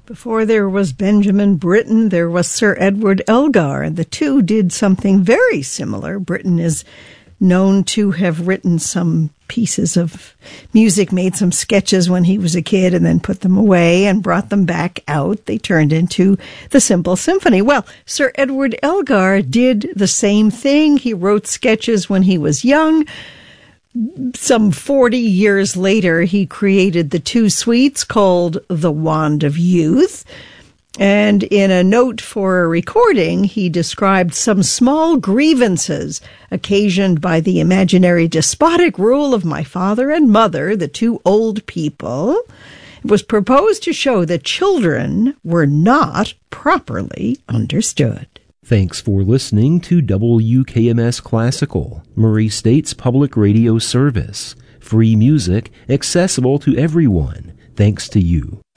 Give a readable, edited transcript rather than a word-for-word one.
Before there was Benjamin Britten, there was Sir Edward Elgar, and the two did something very similar. Britten is known to have written some pieces of music, made some sketches when he was a kid, and then put them away and brought them back out. They turned into the Simple Symphony. Well, Sir Edward Elgar did the same thing. He wrote sketches when he was young. Some 40 years later, he created the two suites called The Wand of Youth. And in a note for a recording, he described some small grievances occasioned by the imaginary despotic rule of my father and mother, the two old people. It was proposed to show that children were not properly understood. Thanks for listening to WKMS Classical, Murray State's public radio service. Free music accessible to everyone, thanks to you.